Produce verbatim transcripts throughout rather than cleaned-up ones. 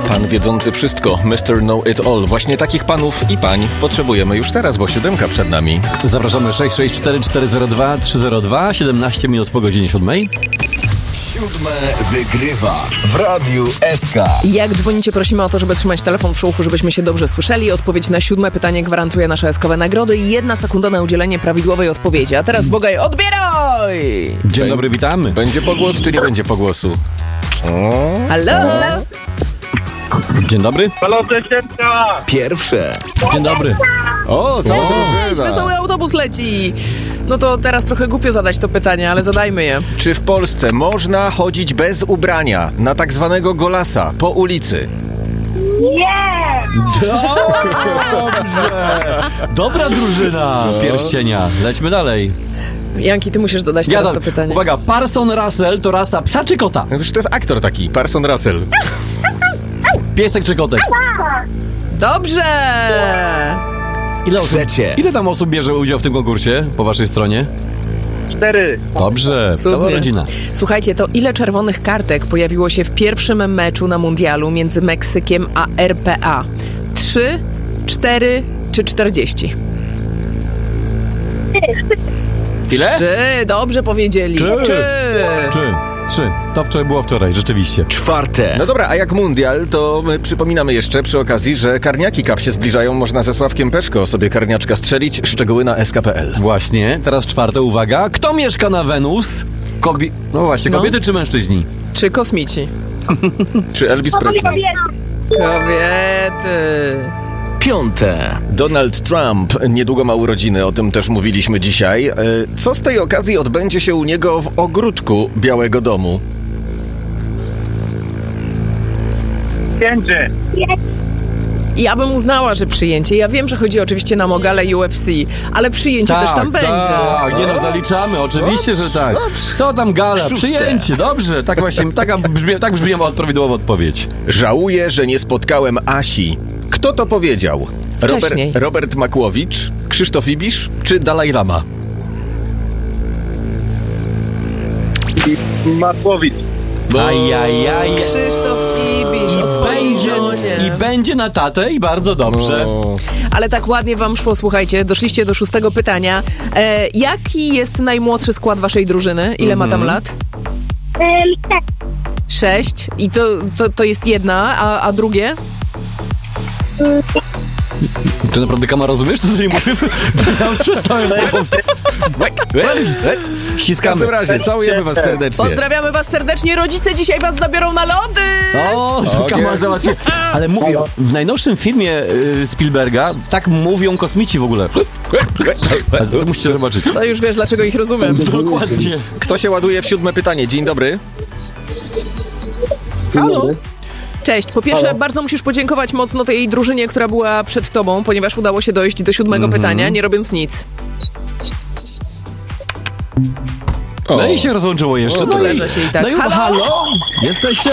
Pan wiedzący wszystko, mister Know It All. Właśnie takich panów i pań potrzebujemy już teraz, bo siódemka przed nami. Zapraszamy sześć sześć cztery cztery zero dwa trzy zero dwa, siedemnaście minut po godzinie siódmej. Siódme wygrywa w Radiu S K. Jak dzwonicie, prosimy o to, żeby trzymać telefon przy uchu, żebyśmy się dobrze słyszeli. Odpowiedź na siódme pytanie gwarantuje nasze eskowe nagrody i jedna sekunda na udzielenie prawidłowej odpowiedzi. A teraz, Bogaj, odbieraj! Dzień Bę- dobry, witamy. Będzie pogłos, czy nie będzie pogłosu? O. Halo? Dzień dobry. Halo, Cześcienka! Pierwsze. Dzień dobry. O, co Cześć, wesoły autobus leci! No to teraz trochę głupio zadać to pytanie, ale zadajmy je. Czy w Polsce można chodzić bez ubrania na tak zwanego golasa po ulicy? Dobrze. Dobra drużyna pierścienia. Lećmy dalej. Janki, ty musisz zadać teraz to pytanie. Uwaga, Parson Russell to rasa psa czy kota? No już to jest aktor taki, Parson Russell. Piesek czy kotek? Dobrze! Ile osób, Trzecie. ile tam osób bierze udział w tym konkursie po waszej stronie? Cztery. Dobrze, cała Cudnie. rodzina. Słuchajcie, to ile czerwonych kartek pojawiło się w pierwszym meczu na mundialu między Meksykiem a R P A? Trzy, cztery czy czterdzieści? Ile? Trzy, dobrze powiedzieli. Trzy. Trzy. Trzy. Trzy. To wczoraj było wczoraj, rzeczywiście. Czwarte. No dobra, a jak mundial, to my przypominamy jeszcze przy okazji, że karniaki Cup się zbliżają. Można ze Sławkiem Peszko sobie karniaczka strzelić. Szczegóły na S K kropka P L. Właśnie, teraz czwarte, uwaga. Kto mieszka na Wenus? Kobi... No właśnie, No. kobiety czy mężczyźni? Czy kosmici? Czy Elvis Presley? Kobiety. Piąte. Donald Trump niedługo ma urodziny, o tym też mówiliśmy dzisiaj. E, Co z tej okazji odbędzie się u niego w ogródku Białego Domu? Pięć. Ja bym uznała, że przyjęcie. Ja wiem, że chodzi oczywiście na Mogale U F C, ale przyjęcie też tam będzie. Tak, nie no, zaliczamy, oczywiście, że tak. Co tam gala? Szóste. Przyjęcie, dobrze. Tak właśnie, taka brzmi, tak brzmiała prawidłowa odpowiedź. Żałuję, że nie spotkałem Asi. Kto to powiedział? Wcześniej. Robert, Robert Makłowicz, Krzysztof Ibisz czy Dalaj Lama? Markowicz. Ajajaj. Krzysztof Ibisz o swojej Będzie, żonie. I będzie na tatę i bardzo dobrze. O, Ale tak ładnie wam szło, słuchajcie, doszliście do szóstego pytania. E, jaki jest najmłodszy skład waszej drużyny? Ile ma tam lat? Sześć. I to, to, to jest jedna, a, a drugie? Ty naprawdę, Kama, rozumiesz, to co nie mówię? Ja przestałem. w Ściskamy. każdym razie, całujemy was serdecznie. Pozdrawiamy was serdecznie. Rodzice dzisiaj was zabiorą na lody! O, Okay. Kama załatwiła. Ale mówię, w najnowszym filmie y, Spielberga tak mówią kosmici w ogóle. A to musicie zobaczyć. To już wiesz, dlaczego ich rozumiem. Dokładnie. Kto się ładuje w siódme pytanie? Dzień dobry. Halo. Cześć. Po pierwsze, bardzo musisz podziękować mocno tej drużynie, która była przed tobą, ponieważ udało się dojść do siódmego Mhm. pytania, nie robiąc nic. O. No i się rozłączyło jeszcze. No i, Leżę się i tak. no i Halo? halo? Jesteście?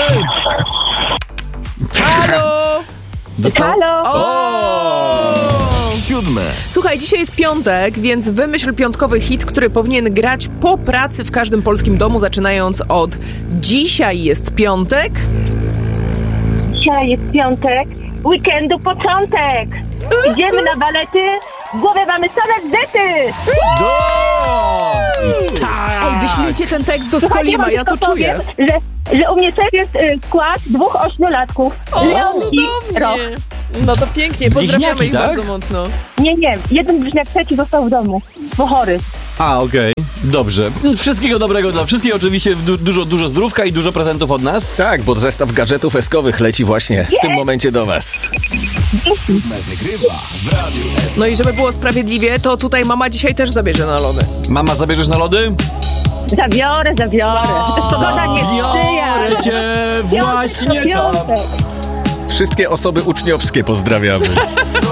Halo! Dostał... O! Siódme. Słuchaj, dzisiaj jest piątek, więc wymyśl piątkowy hit, który powinien grać po pracy w każdym polskim domu, zaczynając od dzisiaj jest piątek. Dzisiaj jest piątek, weekendu początek. Idziemy na balety, w głowie mamy same bzdety. Ej, wyślijcie ten tekst do Słuchajcie, Skolima, wam ja to tylko czuję. powiem, że, że u mnie też jest y, skład dwóch ośmiolatków. O, Leon i Roch. cudownie. No to pięknie, pozdrawiamy Bliźniaki, ich tak? bardzo mocno. Nie, nie, jeden bliźniak trzeci został w domu, bo chory. A, okej. Dobrze. Wszystkiego dobrego dla wszystkich. Oczywiście du- dużo, dużo zdrówka i dużo prezentów od nas. Tak, bo zestaw gadżetów eskowych leci właśnie w tym momencie do was. Wygrywa w Radiu S K. No i żeby było sprawiedliwie, to tutaj mama dzisiaj też zabierze na lody. Mama, zabierzesz na lody? Zabiorę, zabiorę. Pogoda nie sprzyja. Biorę cię właśnie tam. Piątek. Wszystkie osoby uczniowskie pozdrawiamy.